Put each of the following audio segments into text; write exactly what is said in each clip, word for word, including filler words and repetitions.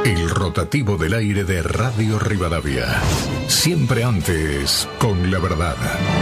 El rotativo del aire de Radio Rivadavia. Siempre antes, con la verdad.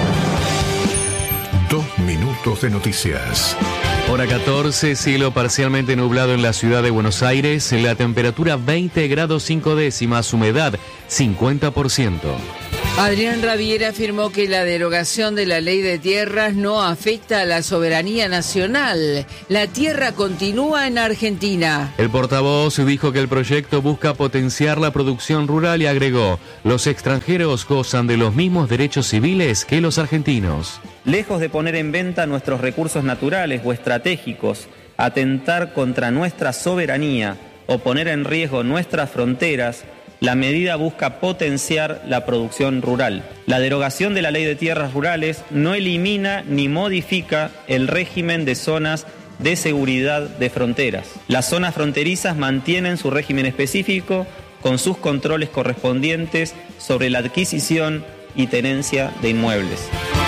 Dos minutos de noticias. Hora catorce, cielo parcialmente nublado en la ciudad de Buenos Aires, la temperatura veinte grados cinco décimas, humedad cincuenta por ciento. Adrián Rabiera afirmó que la derogación de la ley de tierras no afecta a la soberanía nacional. La tierra continúa en Argentina. El portavoz dijo que el proyecto busca potenciar la producción rural y agregó: los extranjeros gozan de los mismos derechos civiles que los argentinos. Lejos de poner en venta nuestros recursos naturales o estratégicos, atentar contra nuestra soberanía o poner en riesgo nuestras fronteras, la medida busca potenciar la producción rural. La derogación de la ley de tierras rurales no elimina ni modifica el régimen de zonas de seguridad de fronteras. Las zonas fronterizas mantienen su régimen específico con sus controles correspondientes sobre la adquisición y tenencia de inmuebles.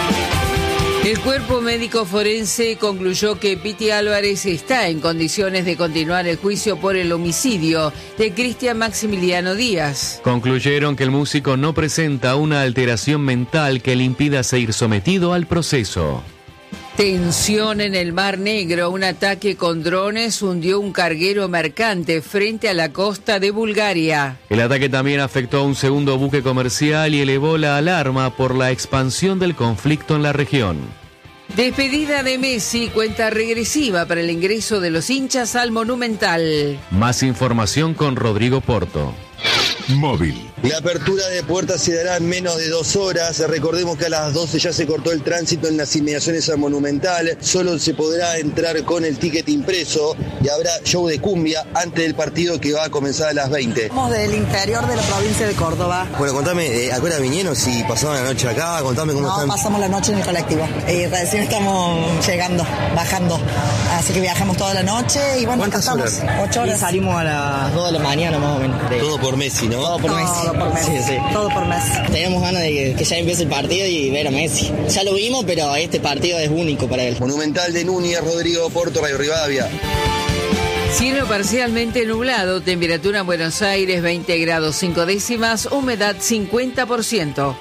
El cuerpo médico forense concluyó que Piti Álvarez está en condiciones de continuar el juicio por el homicidio de Cristian Maximiliano Díaz. Concluyeron que el músico no presenta una alteración mental que le impida seguir sometido al proceso. Tensión en el Mar Negro. Un ataque con drones hundió un carguero mercante frente a la costa de Bulgaria. El ataque también afectó a un segundo buque comercial y elevó la alarma por la expansión del conflicto en la región. Despedida de Messi, cuenta regresiva para el ingreso de los hinchas al Monumental. Más información con Rodrigo Porto. Móvil. La apertura de puertas se dará en menos de dos horas. Recordemos que a las doce ya se cortó el tránsito en las inmediaciones al Monumental. Solo se podrá entrar con el ticket impreso y habrá show de cumbia antes del partido que va a comenzar a las veinte. Somos del interior de la provincia de Córdoba. Bueno, contame, eh, ¿a qué hora vinieron? Si pasaban la noche acá, contame cómo no, están. No, pasamos la noche en el colectivo. Eh, recién estamos llegando, bajando. Así que viajamos toda la noche y bueno, ¿cuántas estamos? horas? Ocho horas. Y salimos a las dos de la mañana más o menos. De... Todo por Messi, ¿no? Todo por Todo Messi. por Messi. Sí, sí. Todo por Messi. Tenemos ganas de que, que ya empiece el partido y ver a Messi. Ya lo vimos, pero este partido es único para él. Monumental de Núñez, Rodrigo Porto, Radio Rivadavia. Cielo parcialmente nublado, temperatura en Buenos Aires veinte grados cinco décimas, humedad cincuenta por ciento.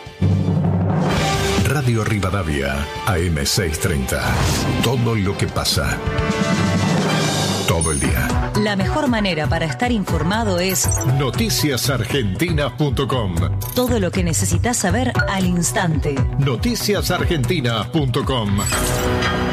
Radio Rivadavia, A M seiscientos treinta. Todo lo que pasa. Todo el día. La mejor manera para estar informado es noticias argentinas punto com. Todo lo que necesitas saber al instante. noticias argentinas punto com.